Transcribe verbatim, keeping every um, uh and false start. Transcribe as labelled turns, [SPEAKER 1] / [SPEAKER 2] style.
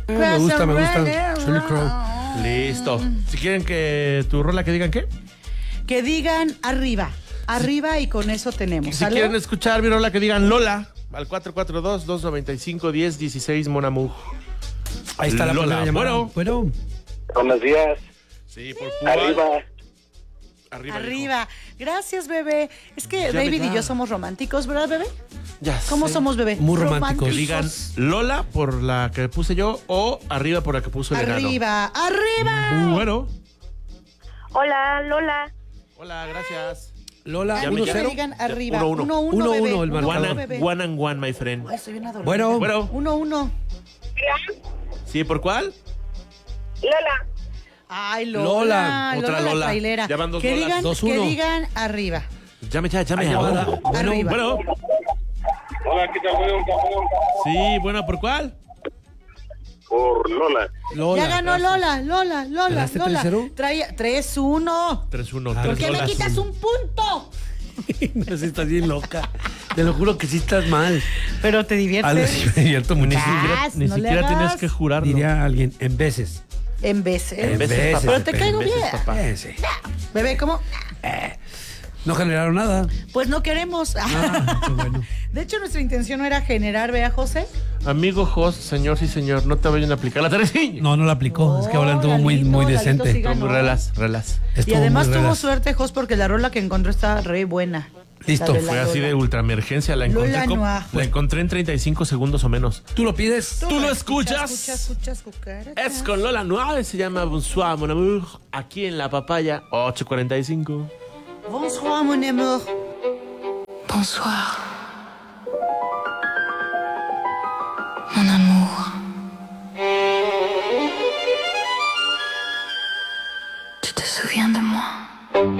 [SPEAKER 1] Me gusta, me gusta. Sheryl Crow.
[SPEAKER 2] Listo. Si quieren que tu rola que digan qué.
[SPEAKER 3] Que digan arriba. Arriba y con eso tenemos.
[SPEAKER 2] Si
[SPEAKER 3] ¿sale?
[SPEAKER 2] quieren escuchar mi rola que digan Lola. Al cuatro cuatro dos, dos nueve cinco, uno cero uno seis, Mon Amour.
[SPEAKER 1] Ahí está la
[SPEAKER 2] Lola.
[SPEAKER 1] primera llamada.
[SPEAKER 2] Bueno.
[SPEAKER 1] Bueno.
[SPEAKER 4] Buenos días.
[SPEAKER 2] Sí, por favor.
[SPEAKER 4] Arriba.
[SPEAKER 2] Arriba.
[SPEAKER 3] Arriba. Gracias, bebé. Es que
[SPEAKER 2] Ya,
[SPEAKER 3] David
[SPEAKER 2] ya.
[SPEAKER 3] y yo somos románticos, ¿verdad, bebé?
[SPEAKER 2] dijo. Ya
[SPEAKER 3] ¿Cómo
[SPEAKER 2] sé.
[SPEAKER 3] somos, bebé?
[SPEAKER 1] Muy románticos.
[SPEAKER 2] Que digan Lola por la que puse yo o arriba por la que puso el enano.
[SPEAKER 3] Arriba, arriba.
[SPEAKER 2] Bueno.
[SPEAKER 5] Hola, Lola.
[SPEAKER 2] Hola, gracias.
[SPEAKER 1] Lola,
[SPEAKER 2] Ya me
[SPEAKER 1] uno
[SPEAKER 3] Que
[SPEAKER 2] llamo.
[SPEAKER 1] cero.
[SPEAKER 3] digan arriba.
[SPEAKER 2] Uno, uno.
[SPEAKER 3] Uno, uno,
[SPEAKER 1] Uno,
[SPEAKER 3] bebé.
[SPEAKER 1] uno, el
[SPEAKER 3] Uno,
[SPEAKER 1] marcador.
[SPEAKER 3] uno,
[SPEAKER 2] One,
[SPEAKER 3] bebé.
[SPEAKER 2] one and one, my friend.
[SPEAKER 3] Ay, estoy bien adorable.
[SPEAKER 1] Bueno.
[SPEAKER 2] Bueno.
[SPEAKER 3] Uno, uno.
[SPEAKER 2] ¿Sí? ¿Por cuál?
[SPEAKER 5] Lola.
[SPEAKER 3] Ay, Lola.
[SPEAKER 1] Lola,
[SPEAKER 2] otra
[SPEAKER 3] la
[SPEAKER 2] Lola.
[SPEAKER 3] trailera.
[SPEAKER 2] Ya van dos
[SPEAKER 3] que
[SPEAKER 2] Lolas.
[SPEAKER 3] digan,
[SPEAKER 1] Dos,
[SPEAKER 3] que
[SPEAKER 1] uno.
[SPEAKER 3] digan arriba.
[SPEAKER 2] Llame ya, llame
[SPEAKER 1] Hay
[SPEAKER 2] ahora.
[SPEAKER 1] llamada. Bueno,
[SPEAKER 3] Arriba.
[SPEAKER 2] Bueno.
[SPEAKER 4] Hola, ¿qué tal?
[SPEAKER 2] Sí, bueno, ¿por cuál?
[SPEAKER 4] Por Lola.
[SPEAKER 1] Lola.
[SPEAKER 3] Ya ganó Lola, Lola, Lola,
[SPEAKER 1] ¿Ganaste
[SPEAKER 3] Lola.
[SPEAKER 1] tres cero?
[SPEAKER 3] Traía tres uno.
[SPEAKER 2] tres uno.
[SPEAKER 1] Ah,
[SPEAKER 3] ¿Por
[SPEAKER 2] tres
[SPEAKER 3] qué me
[SPEAKER 2] Lolas.
[SPEAKER 3] quitas un punto?
[SPEAKER 1] No, sí estás bien loca. Te lo juro que sí estás mal.
[SPEAKER 3] Pero te
[SPEAKER 1] Algo
[SPEAKER 3] diviertes.
[SPEAKER 1] sí me divierto
[SPEAKER 2] Ni
[SPEAKER 1] muchísimo.
[SPEAKER 2] siquiera,
[SPEAKER 3] Gas,
[SPEAKER 2] ni
[SPEAKER 3] no le
[SPEAKER 2] siquiera
[SPEAKER 3] hagas.
[SPEAKER 2] tienes que jurarlo.
[SPEAKER 1] Diría alguien, en veces.
[SPEAKER 3] En veces.
[SPEAKER 1] En veces,
[SPEAKER 2] papá.
[SPEAKER 3] Pero te
[SPEAKER 1] en
[SPEAKER 3] caigo
[SPEAKER 2] veces,
[SPEAKER 3] bien.
[SPEAKER 2] papá.
[SPEAKER 1] Eh, sí.
[SPEAKER 3] Bebé, ¿cómo?
[SPEAKER 1] No generaron nada.
[SPEAKER 3] Pues no queremos.
[SPEAKER 1] Ah, qué bueno.
[SPEAKER 3] De hecho, nuestra intención no era generar, vea, José.
[SPEAKER 2] Amigo Jos, señor, sí, señor, no te vayan a aplicar la Teresilla.
[SPEAKER 1] No, no la aplicó. Es que ahora estuvo muy,
[SPEAKER 3] Lalito,
[SPEAKER 1] muy
[SPEAKER 3] Lalito
[SPEAKER 1] decente.
[SPEAKER 3] sí ganó.
[SPEAKER 2] Muy relax, relax.
[SPEAKER 3] Y
[SPEAKER 1] Estuvo
[SPEAKER 3] además
[SPEAKER 1] muy
[SPEAKER 3] tuvo
[SPEAKER 1] relax.
[SPEAKER 3] suerte, Jos, porque la rola que encontró está re buena.
[SPEAKER 1] Listo.
[SPEAKER 3] La de la
[SPEAKER 2] Fue así
[SPEAKER 3] Lola.
[SPEAKER 2] de ultraemergencia. La encontré,
[SPEAKER 3] Lola
[SPEAKER 2] con-
[SPEAKER 3] Noir.
[SPEAKER 2] la encontré en treinta y cinco segundos o menos.
[SPEAKER 1] ¿Tú lo pides?
[SPEAKER 2] ¿Tú lo escuchas?
[SPEAKER 3] Escuchas, escuchas, cucarachas.
[SPEAKER 2] Es con Lola Noir, se llama Bonsoir, mon amour. Aquí en La Papaya, ocho cuarenta y cinco.
[SPEAKER 3] Bonsoir, mon amour.
[SPEAKER 6] Bonsoir. Mon amour. Tu te souviens de moi?